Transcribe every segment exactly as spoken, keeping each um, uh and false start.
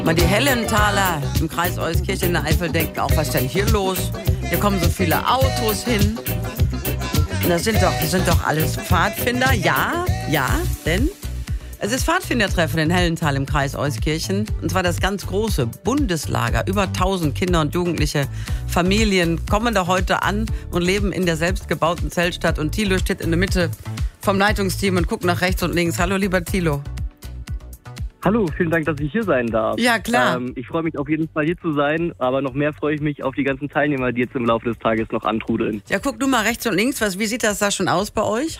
Mal die Hellenthaler im Kreis Euskirchen in der Eifel denken auch, was ist denn hier los? Hier kommen so viele Autos hin. Und das sind doch, das sind doch alles Pfadfinder. Ja, ja, denn es ist Pfadfindertreffen in Hellenthal im Kreis Euskirchen. Und zwar das ganz große Bundeslager. Über tausend Kinder und Jugendliche, Familien kommen da heute an und leben in der selbstgebauten Zeltstadt. Und Thilo steht in der Mitte vom Leitungsteam und guckt nach rechts und links. Hallo, lieber Thilo. Hallo, vielen Dank, dass ich hier sein darf. Ja, klar. Ähm, ich freue mich auf jeden Fall hier zu sein, aber noch mehr freue ich mich auf die ganzen Teilnehmer, die jetzt im Laufe des Tages noch antrudeln. Ja, guck du mal rechts und links. Was, wie sieht das da schon aus bei euch?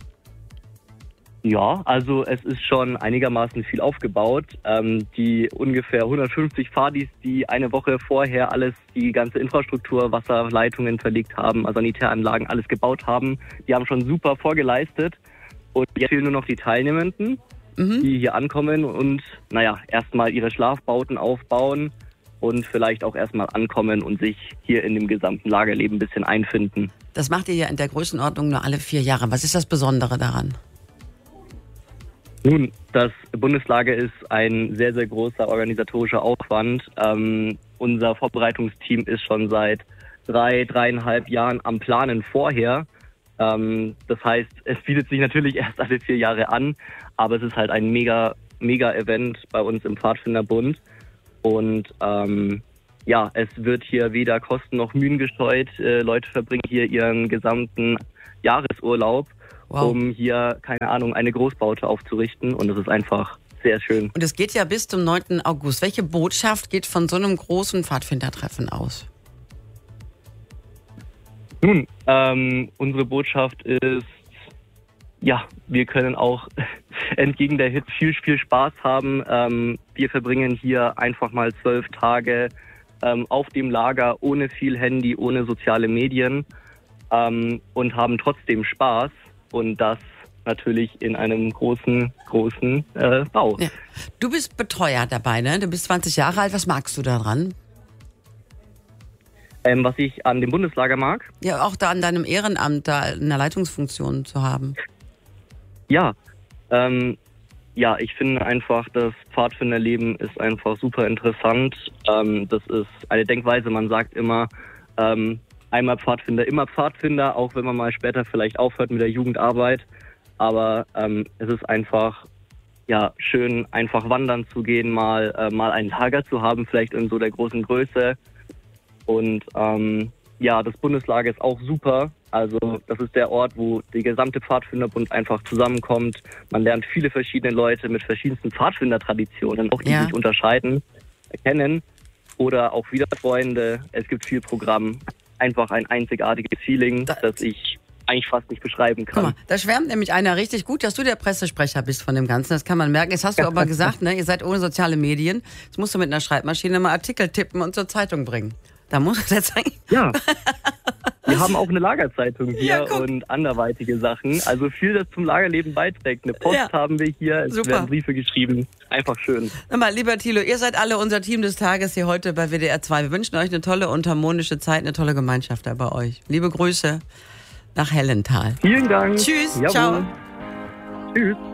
Ja, also es ist schon einigermaßen viel aufgebaut. Ähm, die ungefähr hundertfünfzig Fadis, die eine Woche vorher alles, die ganze Infrastruktur, Wasserleitungen verlegt haben, Sanitäranlagen, alles gebaut haben, die haben schon super vorgeleistet. Und jetzt fehlen nur noch die Teilnehmenden, mhm. die hier ankommen und, naja, erstmal ihre Schlafbauten aufbauen und vielleicht auch erstmal ankommen und sich hier in dem gesamten Lagerleben ein bisschen einfinden. Das macht ihr ja in der Größenordnung nur alle vier Jahre. Was ist das Besondere daran? Nun, das Bundeslager ist ein sehr, sehr großer organisatorischer Aufwand. Ähm, unser Vorbereitungsteam ist schon seit drei, dreieinhalb Jahren am Planen vorher. Ähm, das heißt, es bietet sich natürlich erst alle vier Jahre an, aber es ist halt ein mega, mega Event bei uns im Pfadfinderbund. Und ähm, ja, es wird hier weder Kosten noch Mühen gescheut. Äh, Leute verbringen hier ihren gesamten Jahresurlaub. Wow. Um hier, keine Ahnung, eine Großbaute aufzurichten. Und das ist einfach sehr schön. Und es geht ja bis zum neunten August. Welche Botschaft geht von so einem großen Pfadfindertreffen aus? Nun, ähm, unsere Botschaft ist, ja, wir können auch entgegen der Hitze viel, viel Spaß haben. Ähm, wir verbringen hier einfach mal zwölf Tage ähm, auf dem Lager ohne viel Handy, ohne soziale Medien ähm, und haben trotzdem Spaß. Und das natürlich in einem großen, großen äh, Bau. Ja. Du bist Betreuer dabei, ne? Du bist zwanzig Jahre alt. Was magst du daran? Ähm, was ich an dem Bundeslager mag? Ja, auch da an deinem Ehrenamt, da in der Leitungsfunktion zu haben. Ja, ähm, ja, ich finde einfach, das Pfadfinderleben ist einfach super interessant. Ähm, das ist eine Denkweise, man sagt immer, ähm, einmal Pfadfinder, immer Pfadfinder, auch wenn man mal später vielleicht aufhört mit der Jugendarbeit. Aber ähm, es ist einfach ja schön, einfach wandern zu gehen, mal äh, mal ein Lager zu haben, vielleicht in so der großen Größe. Und ähm, ja, das Bundeslager ist auch super. Also das ist der Ort, wo die gesamte Pfadfinderbund einfach zusammenkommt. Man lernt viele verschiedene Leute mit verschiedensten Pfadfindertraditionen, auch die ja. sich unterscheiden, erkennen. Oder auch wieder Freunde. Es gibt viel Programm. Einfach ein einzigartiges Feeling, das, das ich eigentlich fast nicht beschreiben kann. Guck mal, da schwärmt nämlich einer richtig gut, dass du der Pressesprecher bist von dem Ganzen. Das kann man merken. Jetzt hast du aber gesagt, ne, ihr seid ohne soziale Medien. Jetzt musst du mit einer Schreibmaschine mal Artikel tippen und zur Zeitung bringen. Da muss ich jetzt sagen. Ja. Wir haben auch eine Lagerzeitung hier ja, und anderweitige Sachen. Also viel, das zum Lagerleben beiträgt. Eine Post ja. haben wir hier, es Super. werden Briefe geschrieben. Einfach schön. Mal, lieber Thilo, ihr seid alle unser Team des Tages hier heute bei W D R zwei. Wir wünschen euch eine tolle und harmonische Zeit, eine tolle Gemeinschaft da bei euch. Liebe Grüße nach Hellenthal. Vielen Dank. Tschüss. Jawohl. Ciao. Tschüss.